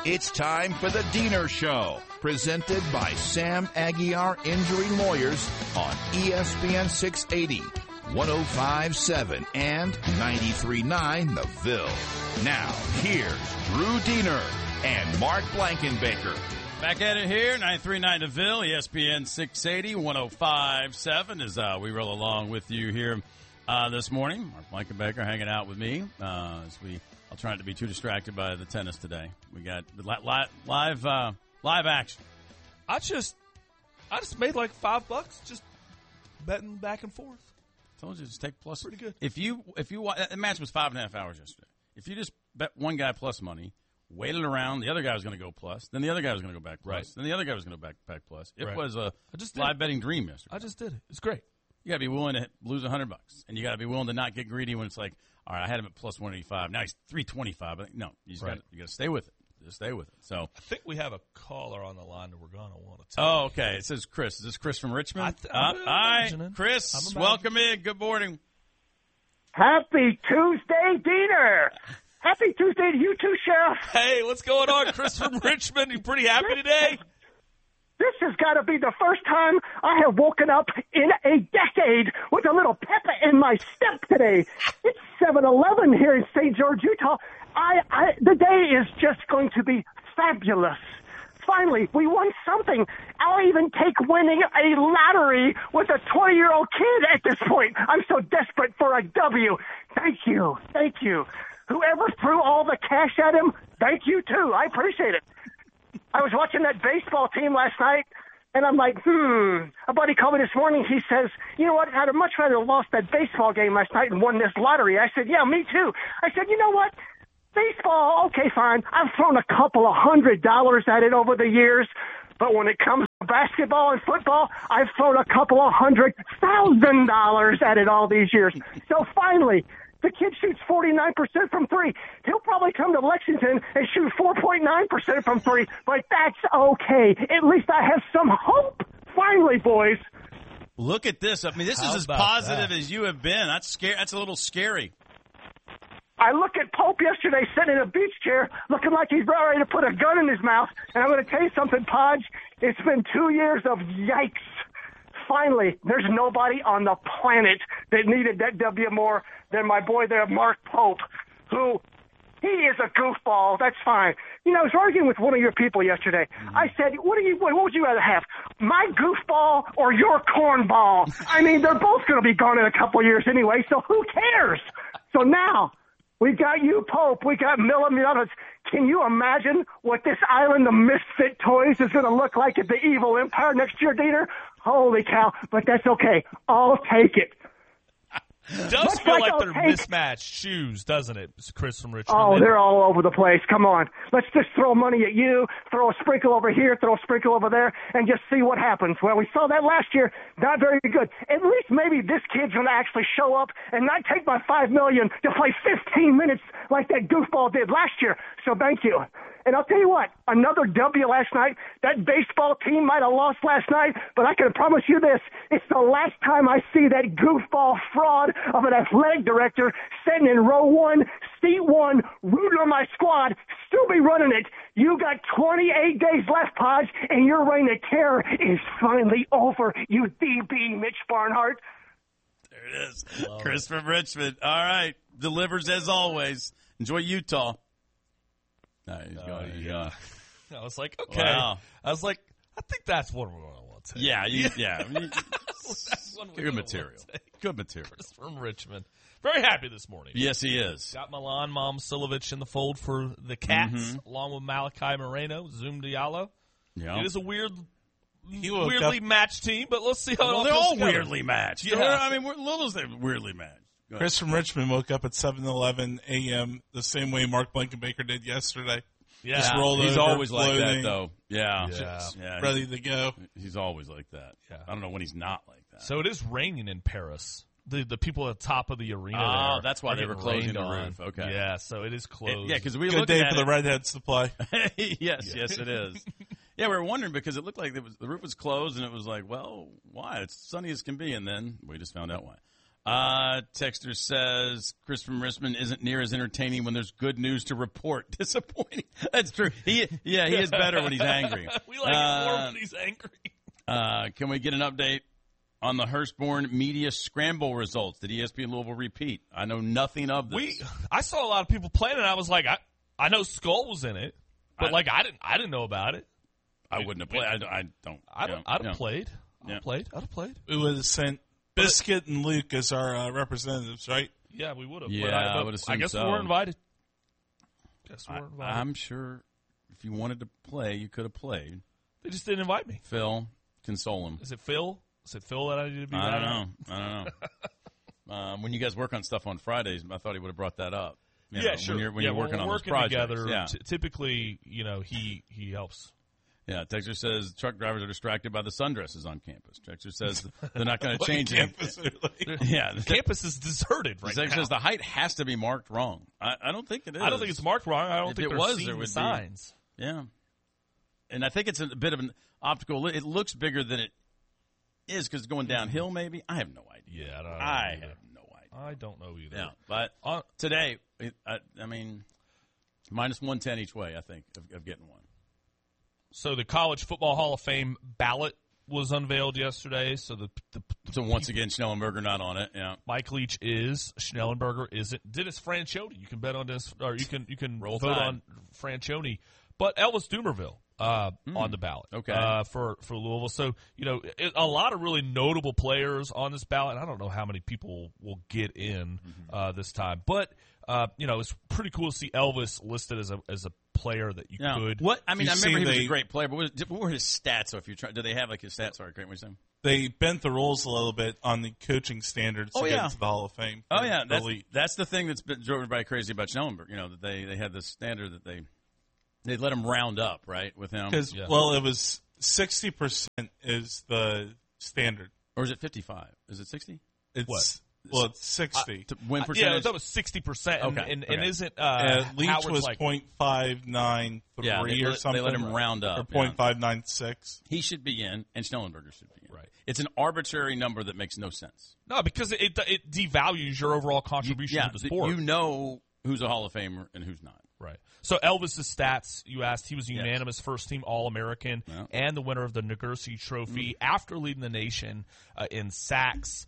It's time for the Diener Show, presented by Sam Aguiar Injury Lawyers on ESPN 680, 105.7, and 93.9 The Ville. Now, here's Drew Diener and Mark Blankenbaker. Back at it here, 93.9 The Ville, ESPN 680, 105.7 as we roll along with you here this morning. Mark Blankenbaker hanging out with me I'll try not to be too distracted by the tennis today. We got live action. I just made like $5 just betting back and forth. Told you, just take plus. Pretty good. If you the match was 5.5 hours yesterday. If you just bet one guy plus money, waited around, the other guy was going to go plus, then the other guy was going to go back plus, right. Then the other guy was going to go back plus. It right. was a live betting dream yesterday. I just did it. It's great. You got to be willing to lose $100, and you got to be willing to not get greedy when it's like, all right, I had him at plus 185. Now he's 325. But no, you got to stay with it. Just stay with it. So I think we have a caller on the line that we're going to want to talk. Oh, okay. It says Chris. Is this Chris from Richmond? Hi, Chris. Welcome in. Good morning. Happy Tuesday, Diener. Happy Tuesday to you too, Sheriff. Hey, what's going on, Chris from Richmond? You pretty happy today? This has got to be the first time I have woken up in a decade with a little pep in my step today. It's 7-Eleven here in St. George, Utah. The day is just going to be fabulous. Finally, we won something. I'll even take winning a lottery with a 20-year-old kid at this point. I'm so desperate for a W. Thank you. Thank you. Whoever threw all the cash at him, thank you, too. I appreciate it. I was watching that baseball team last night, and I'm like, A buddy called me this morning. He says, you know what, I'd have much rather lost that baseball game last night and won this lottery. I said, yeah, me too. I said, you know what? Baseball, okay, fine. I've thrown a couple of $100 at it over the years, but when it comes to basketball and football, I've thrown a couple of $100,000 at it all these years. So finally, the kid shoots 49% from three. He'll probably come to Lexington and shoot 4.9% from three, but that's okay. At least I have some hope. Finally, boys. Look at this. I mean, this is as positive as you have been. That's scary. That's a little scary. I look at Pope yesterday sitting in a beach chair looking like he's about ready to put a gun in his mouth. And I'm going to tell you something, Podge. It's been 2 years of yikes. Finally, there's nobody on the planet that needed that W more than my boy there, Mark Pope, who he is a goofball. That's fine. You know, I was arguing with one of your people yesterday. I said, what would you rather have, my goofball or your cornball? I mean, they're both going to be gone in a couple of years anyway, so who cares? So now we got you, Pope. We got Millimeters. Can you imagine what this island of misfit toys is going to look like at the Evil Empire next year, Diener? Holy cow. But that's okay. I'll take it. It does feel like they're mismatched shoes, doesn't it, Chris from Richmond? Oh, they're all over the place. Come on. Let's just throw money at you, throw a sprinkle over here, throw a sprinkle over there, and just see what happens. Well, we saw that last year. Not very good. At least maybe this kid's going to actually show up and not take my $5 million to play 15 minutes like that goofball did last year. So thank you. And I'll tell you what, another W last night. That baseball team might have lost last night, but I can promise you this. It's the last time I see that goofball fraud of an athletic director sitting in row one, seat one, rooting on my squad, still be running it. You got 28 days left, Podge, and your reign of terror is finally over, you DB Mitch Barnhart. There it is. Chris from Richmond. All right. Delivers as always. Enjoy Utah. Yeah. I was like, okay. Wow. I was like, I think that's what we're going to want to take. Yeah. Good material. Good material. Chris from Richmond. Very happy this morning. Yes, he is. Got Milan Momcilovic in the fold for the Cats, along with Malachi Moreno, Zoom Diallo. Yeah. It is a weirdly matched team, but let's see how they're all together. weirdly matched. Yeah. I mean, Little's weirdly matched. Chris from Richmond woke up at 7:11 a.m. the same way Mark Blankenbaker did yesterday. Yeah, just rolled he's over, always like floating, that, though. Yeah. ready to go. He's always like that. Yeah. I don't know when he's not like that. So it is raining in Paris. The people at the top of the arena there. That's why they were closing the on. roof. Okay. Yeah, so it is closed. Because we Good looked day at for the redheads to play. yes, it is. Yeah, we were wondering because it looked like the roof was closed, and it was like, well, why? It's sunny as can be, and then we just found out why. Texter says Chris from Richmond isn't near as entertaining when there's good news to report. Disappointing. That's true. He is better when he's angry. We like it more when he's angry. Can we get an update on the Hurstbourne media scramble results? Did ESPN Louisville repeat? I know nothing of this. I saw a lot of people playing, and I was like, I know Skull was in it, but I didn't know about it. I wouldn't have played. I'd have played. I'd have played. We would have sent Biscuit and Luke as our representatives, right? Yeah, we would have. Yeah, I would assume I guess so. we weren't invited. I'm sure if you wanted to play, you could have played. They just didn't invite me. Phil, console him. Is it Phil? Is it Phil that I need to be? I don't know. When you guys work on stuff on Fridays, I thought he would have brought that up. Sure. When you're working on those projects. Together, typically, he helps. Yeah, Texter says truck drivers are distracted by the sundresses on campus. Texter says they're not going to change it. The campus is deserted right now. Texter says the height has to be marked wrong. I don't think it is. I don't think it's marked wrong. I don't think it they're was, seeing there would the signs. Yeah. And I think it's a bit of an optical. It looks bigger than it is because it's going downhill maybe. I have no idea. Yeah, I have no idea. I don't know either. Yeah, but today, I mean, minus 110 each way, I think, of getting one. So the College Football Hall of Fame ballot was unveiled yesterday. So so once again, Schnellenberger not on it. Yeah, Mike Leach is. Schnellenberger isn't. Dennis Franchione. You can bet on this, or you can vote on Franchione. But Elvis Dumervil on the ballot. Okay. For Louisville. So a lot of really notable players on this ballot. I don't know how many people will get in this time, but it's pretty cool to see Elvis listed as a player that you could. What I mean, I remember he was a great player, but what were his stats? So if you try, do they have like his stats? Sorry, great. What you saying? They bent the rules a little bit on the coaching standards to get into the Hall of Fame. Oh yeah, that's the thing that's drove everybody crazy about Schnellenberger. That they had this standard that they let him round up right with him. Because it was 60% is the standard, or is it 55? Is it 60? It's what? Well, it's 60. To win percentage? Yeah, that was 60%. Okay. And isn't Leach Howard's was like 0.593 or something. They let him round up. Or 0.596. He should be in, and Schnellenberger should be in. Right. It's an arbitrary number that makes no sense. No, because it devalues your overall contribution to the sport. You know who's a Hall of Famer and who's not. Right. So Elvis's stats, you asked, he was a unanimous first-team All-American and the winner of the Nagurski Trophy after leading the nation in sacks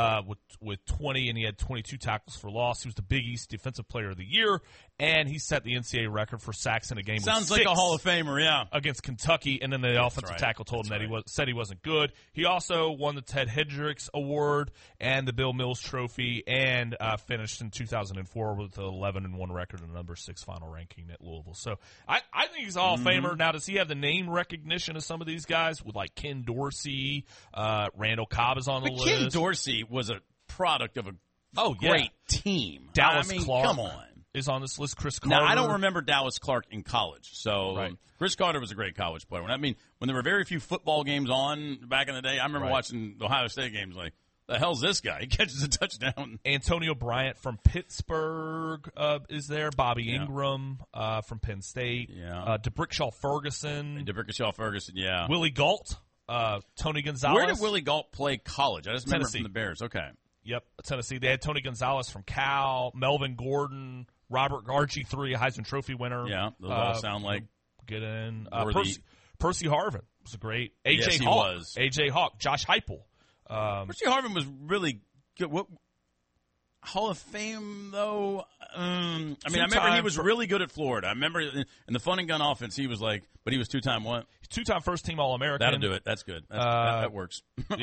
with 20, and he had 22 tackles for loss. He was the Big East Defensive Player of the Year, and he set the NCAA record for sacks in a game. Sounds like a Hall of Famer, yeah. Against Kentucky, and then the offensive tackle told him that said he wasn't good. He also won the Ted Hendricks Award and the Bill Mills Trophy, and finished in 2004 with an 11-1 record and number 6 final ranking at Louisville. So I think he's a Hall of Famer. Now, does he have the name recognition of some of these guys with like Ken Dorsey? Randall Cobb is on the list. Ken Dorsey was a product of a great team. Dallas Clark, come on, is on this list. Chris Carter. Now, I don't remember Dallas Clark in college. So Chris Carter was a great college player. I mean, when there were very few football games on back in the day, I remember watching the Ohio State games like, the hell's this guy? He catches a touchdown. Antonio Bryant from Pittsburgh is there. Bobby Ingram from Penn State. Yeah. DeBrickshaw Ferguson. Yeah. Willie Gault. Tony Gonzalez. Where did Willie Gault play college? I just remember Tennessee. from the Bears. Okay. Yep, Tennessee. They had Tony Gonzalez from Cal, Melvin Gordon, Robert RG3, a Heisman Trophy winner. Yeah, those all sound like get in. worthy. Percy Harvin was a great. AJ Yes, he Hawk. was. AJ Hawk. Josh Heupel. Percy Harvin was really good. What Hall of Fame though? I remember he was really good at Florida. I remember in the Fun and Gun offense, he was like, but he was two-time what? Two-time first-team All-American. That'll do it. That's good. That works.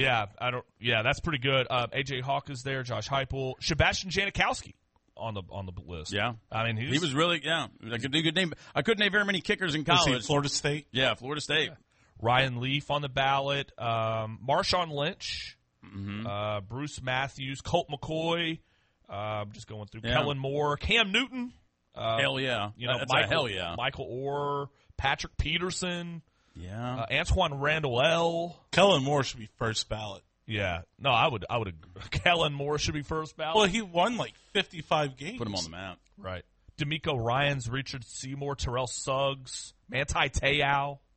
That's pretty good. AJ Hawk is there. Josh Heupel. Sebastian Janikowski on the list. Yeah, I mean he was really I could do good name. I couldn't name very many kickers in college. Was he Florida State? Yeah, Florida State. Yeah. Ryan Leaf on the ballot. Marshawn Lynch. Bruce Matthews. Colt McCoy. Just going through. Kellen Moore. Cam Newton. Hell yeah. Hell yeah. Michael Orr. Patrick Peterson. Yeah. Antoine Randall. Kellen Moore should be first ballot. Yeah. No, I would. Kellen Moore should be first ballot. Well, he won like 55 games. Put him on the map. Right. D'Amico Ryans, Richard Seymour, Terrell Suggs, Manti Te'o,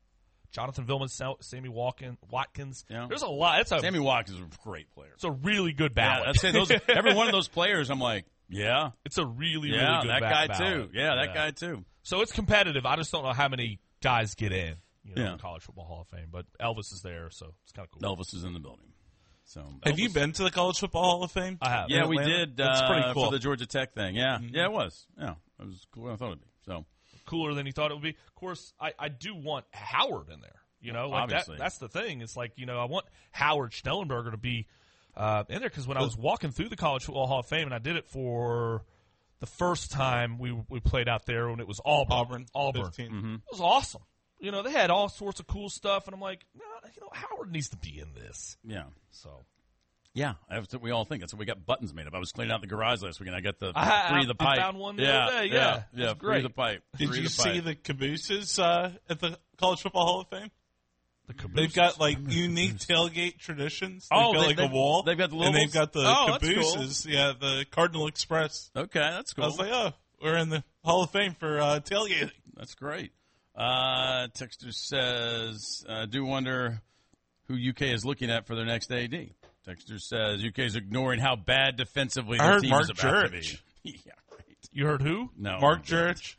Jonathan Vilman, Sammy Watkins. Yeah. There's a lot. Sammy Watkins is a great player. It's a really good ballot. Yeah, I'd say every one of those players, I'm like, yeah. It's a really, really good that guy ballot. too. Yeah, that guy too. So it's competitive. I just don't know how many guys get in, the College Football Hall of Fame. But Elvis is there, so it's kind of cool. Elvis is in the building. So have you been to the College Football Hall of Fame? I have. Yeah, we did. That's pretty cool. For the Georgia Tech thing. Yeah, yeah, it was. Yeah, it was cooler than I thought it'd be. So cooler than he thought it would be. Of course, I do want Howard in there. Like obviously. that's the thing. It's like, I want Howard Schnellenberger to be in there because when I was walking through the College Football Hall of Fame, and I did it for the first time we played out there when it was Auburn. 15. Mm-hmm. It was awesome. They had all sorts of cool stuff, and I'm like, Howard needs to be in this. Yeah. So. Yeah, that's what we all think. That's what we got buttons made of. I was cleaning out the garage last week, and I got the free the pipe. I found one the other day. Yeah, free the pipe. Did you see the cabooses at the College Football Hall of Fame? The cabooses? They've got unique tailgate traditions. Oh, they've got a wall. They've got the and they've got the That's cabooses. cool. Yeah, the Cardinal Express. Okay, that's cool. I was like, we're in the Hall of Fame for tailgating. That's great. Texter says, do wonder who UK is looking at for their next AD. Texter says UK is ignoring how bad defensively their team is about to be. Yeah, right. You heard who? No, Mark Jurich.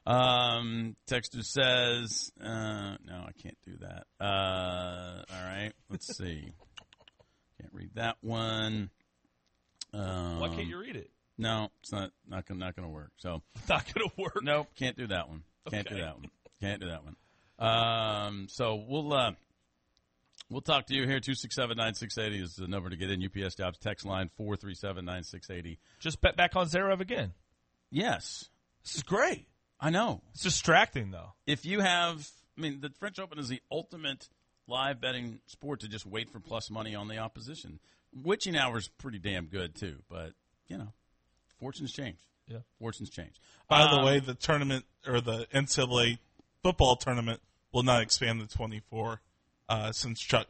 Texter says, no, I can't do that. All right, let's see. Can't read that one. Why can't you read it? No, it's not going to work. So not going to work. Nope, can't do that one. Can't do that one. Can't do that one. So we'll talk to you here. 267-9680 is the number to get in. UPS Jobs text line 437-9680. Just bet back on Zverev again. Yes, this is great. I know. It's distracting though. If you have, the French Open is the ultimate live betting sport to just wait for plus money on the opposition. Witching hour is pretty damn good too, but fortunes change. Yeah, fortunes change. By the way, the tournament or the NCAA football tournament will not expand to 24 since Chuck